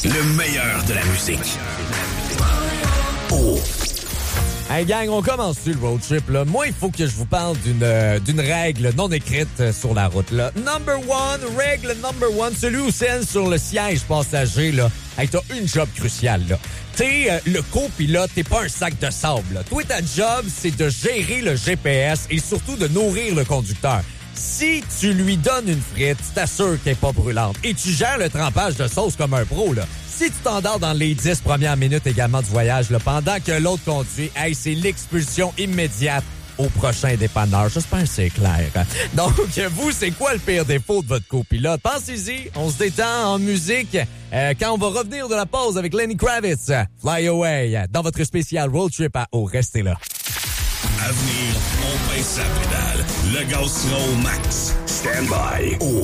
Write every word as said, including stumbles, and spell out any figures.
Le meilleur de la musique. Oh. Hey gang, on commence-tu le road trip, là? Moi, il faut que je vous parle d'une euh, d'une règle non écrite euh, sur la route, là. Number one, règle number one, celui ou celle sur le siège passager, là. Hey, t'as une job cruciale, là. T'es euh, le copilote, t'es pas un sac de sable, là. Toi, ta job, c'est de gérer le G P S et surtout de nourrir le conducteur. Si tu lui donnes une frite, tu t'assures qu'elle n'est pas brûlante. Et tu gères le trempage de sauce comme un pro, là. Si tu t'endors dans les dix premières minutes également du voyage, là, pendant que l'autre conduit, hey, c'est l'expulsion immédiate au prochain dépanneur. J'espère que c'est clair. Donc, vous, c'est quoi le pire défaut de votre copilote? Pensez-y, on se détend en musique euh, quand on va revenir de la pause avec Lenny Kravitz. Fly Away, dans votre spécial road trip à O. Restez là. À venir, on baisse sa pédale. Le gaz sera au max. Stand by. Oh.